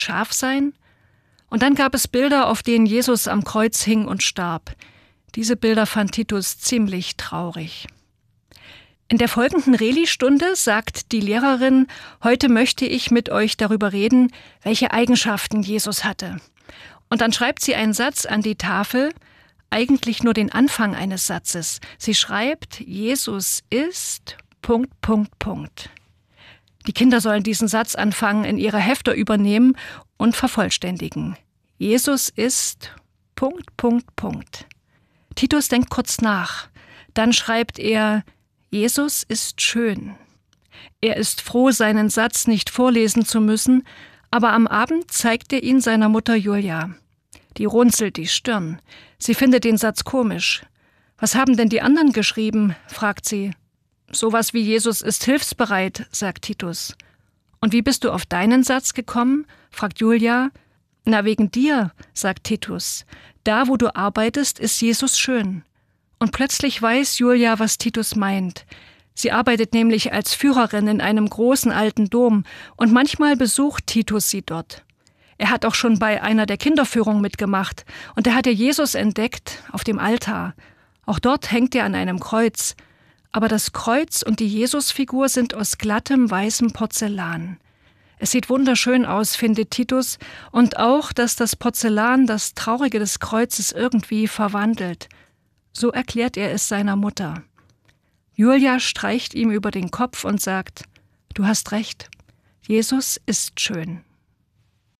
scharf sein? Und dann gab es Bilder, auf denen Jesus am Kreuz hing und starb. Diese Bilder fand Titus ziemlich traurig. In der folgenden Reli-Stunde sagt die Lehrerin, heute möchte ich mit euch darüber reden, welche Eigenschaften Jesus hatte. Und dann schreibt sie einen Satz an die Tafel, eigentlich nur den Anfang eines Satzes. Sie schreibt, Jesus ist... ... Die Kinder sollen diesen Satz anfangen, in ihre Hefte übernehmen und vervollständigen. Jesus ist... ... Titus denkt kurz nach. Dann schreibt er, Jesus ist schön. Er ist froh, seinen Satz nicht vorlesen zu müssen, aber am Abend zeigt er ihn seiner Mutter Julia. Die runzelt die Stirn. Sie findet den Satz komisch. Was haben denn die anderen geschrieben? Fragt sie. Sowas wie Jesus ist hilfsbereit, sagt Titus. Und wie bist du auf deinen Satz gekommen? Fragt Julia. Na, wegen dir, sagt Titus. Da, wo du arbeitest, ist Jesus schön. Und plötzlich weiß Julia, was Titus meint. Sie arbeitet nämlich als Führerin in einem großen alten Dom und manchmal besucht Titus sie dort. Er hat auch schon bei einer der Kinderführungen mitgemacht und er hatte Jesus entdeckt auf dem Altar. Auch dort hängt er an einem Kreuz. Aber das Kreuz und die Jesusfigur sind aus glattem, weißem Porzellan. Es sieht wunderschön aus, findet Titus, und auch, dass das Porzellan das Traurige des Kreuzes irgendwie verwandelt. So erklärt er es seiner Mutter. Julia streicht ihm über den Kopf und sagt, du hast recht, Jesus ist schön.